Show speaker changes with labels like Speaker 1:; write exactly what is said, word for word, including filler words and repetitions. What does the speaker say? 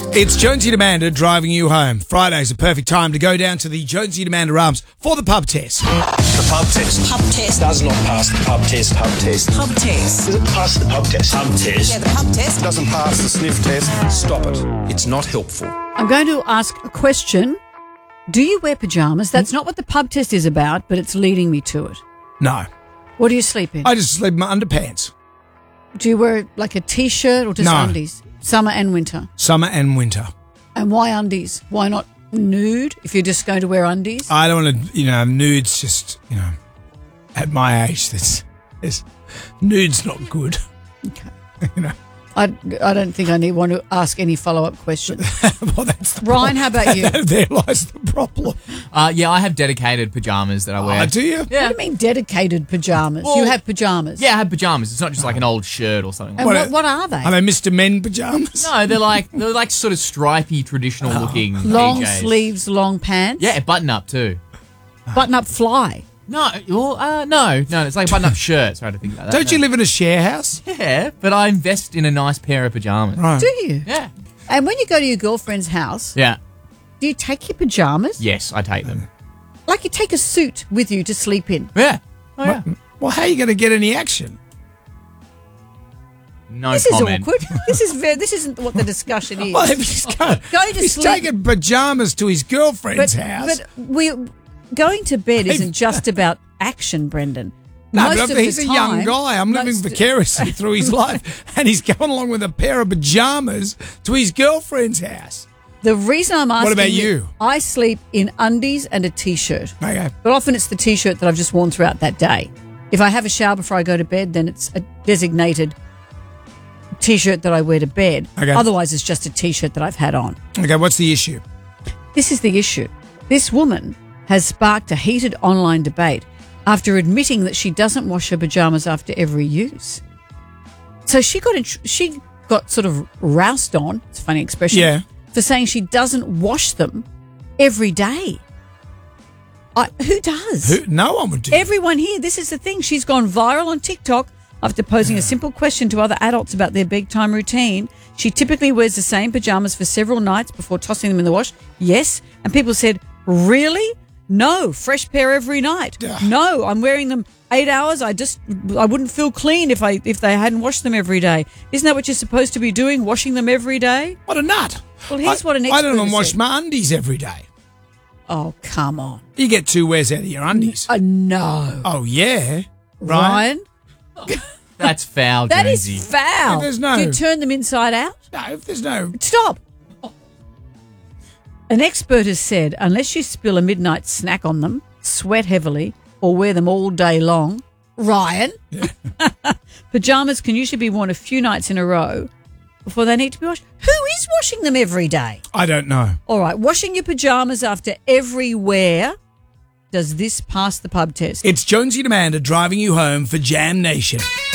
Speaker 1: It's Jonesy and Amanda driving you home. Friday's a perfect time to go down to the Jonesy and Amanda Arms for the pub test.
Speaker 2: The pub test.
Speaker 3: Pub test.
Speaker 2: Does not pass the pub test. Pub test.
Speaker 3: Pub test.
Speaker 2: Does it pass the pub test? Pub test.
Speaker 3: Yeah, the pub test.
Speaker 2: Doesn't pass the sniff test. Stop it. It's not helpful.
Speaker 4: I'm going to ask a question. Do you wear pyjamas? That's not what the pub test is about, but it's leading me to it.
Speaker 1: No.
Speaker 4: What do you sleep in?
Speaker 1: I just sleep in my underpants.
Speaker 4: Do you wear like a T-shirt or just
Speaker 1: No.
Speaker 4: undies? Summer and winter.
Speaker 1: Summer and winter.
Speaker 4: And why undies? Why not nude if you're just going to wear undies?
Speaker 1: I don't want to, you know, nudes just, you know, at my age, that's, that's nude's not good.
Speaker 4: Okay.
Speaker 1: You know.
Speaker 4: I, I don't think I need want to ask any follow-up questions.
Speaker 1: Well, that's the
Speaker 4: Ryan, how about you?
Speaker 1: There lies the problem.
Speaker 5: Uh, yeah, I have dedicated pajamas that I wear.
Speaker 1: Oh, do you?
Speaker 4: What do you mean dedicated pyjamas?
Speaker 5: Well,
Speaker 4: you have pyjamas?
Speaker 5: Yeah, I have pajamas. It's not just like an old shirt or something.
Speaker 4: And
Speaker 5: Like
Speaker 4: what, what are they?
Speaker 1: Are they Mister Men pajamas?
Speaker 5: no, they're like they're like sort of stripy, traditional looking
Speaker 4: Long
Speaker 5: P Js.
Speaker 4: sleeves, long pants?
Speaker 5: Yeah, button up too.
Speaker 4: Button up fly?
Speaker 5: No, well, uh, no, no. It's like a button up shirt. Sorry to think about that.
Speaker 1: Don't
Speaker 5: no.
Speaker 1: you live in a share house?
Speaker 5: Yeah, but I invest in a nice pair of pajamas.
Speaker 1: Right.
Speaker 4: Do you?
Speaker 5: Yeah,
Speaker 4: And when you go to your girlfriend's house,
Speaker 5: yeah,
Speaker 4: do you take your pyjamas?
Speaker 5: yes, I take them.
Speaker 4: Like you take a suit with you to sleep in?
Speaker 5: Yeah, oh, yeah.
Speaker 1: Well, how are you going to get any action?
Speaker 5: No
Speaker 4: This
Speaker 5: comment.
Speaker 4: is awkward. This is very, this isn't what the discussion is.
Speaker 1: Well, if he's, going,
Speaker 4: Go to
Speaker 1: he's
Speaker 4: sleep.
Speaker 1: taking pajamas to his girlfriend's
Speaker 4: but,
Speaker 1: house.
Speaker 4: but we going to bed isn't just about action, Brendan.
Speaker 1: No,
Speaker 4: Most
Speaker 1: but
Speaker 4: of
Speaker 1: he's
Speaker 4: the
Speaker 1: a
Speaker 4: time,
Speaker 1: young guy. I'm living
Speaker 4: most-
Speaker 1: vicariously through his life, and he's going along with a pair of pajamas to his girlfriend's house.
Speaker 4: The reason I'm asking
Speaker 1: about you?
Speaker 4: I sleep in undies and a T-shirt.
Speaker 1: Okay.
Speaker 4: But often it's the T-shirt that I've just worn throughout that day. If I have a shower before I go to bed, then it's a designated T-shirt that I wear to bed.
Speaker 1: Okay.
Speaker 4: Otherwise, it's just a T-shirt that I've had on.
Speaker 1: Okay, what's the issue?
Speaker 4: This is the issue. This woman has sparked a heated online debate after admitting that she doesn't wash her pajamas after every use. So she got in, she got sort of roused on, it's a funny expression,
Speaker 1: Yeah.
Speaker 4: for saying she doesn't wash them every day. I, who does?
Speaker 1: Who, no one would do that.
Speaker 4: Everyone here, this is the thing. She's gone viral on TikTok after posing a simple question to other adults about their bedtime routine. She typically wears the same pajamas for several nights before tossing them in the wash. Yes. And people said, really? No, fresh pair every night.
Speaker 1: Ugh.
Speaker 4: No, I'm wearing them eight hours. I just, I wouldn't feel clean if I if they hadn't washed them every day. Isn't that what you're supposed to be doing, washing them every day?
Speaker 1: What a nut.
Speaker 4: Well, here's
Speaker 1: I,
Speaker 4: what an
Speaker 1: I don't
Speaker 4: expert
Speaker 1: even wash
Speaker 4: said.
Speaker 1: my undies every day.
Speaker 4: Oh, come on.
Speaker 1: You get two wears out of your undies.
Speaker 4: Uh, no.
Speaker 1: Oh, yeah. Right?
Speaker 4: Ryan?
Speaker 5: That's foul,
Speaker 4: That
Speaker 5: Jonesy.
Speaker 4: is foul.
Speaker 1: If there's no-
Speaker 4: Do you turn them inside out?
Speaker 1: No, if there's no...
Speaker 4: Stop. An expert has said unless you spill a midnight snack on them, sweat heavily, or wear them all day long, Ryan, pajamas can usually be worn a few nights in a row before they need to be washed. Who is washing them every day?
Speaker 1: I don't know.
Speaker 4: All right, washing your pajamas after every wear. Does this pass the pub test?
Speaker 1: It's Jonesy and Amanda driving you home for Jam Nation.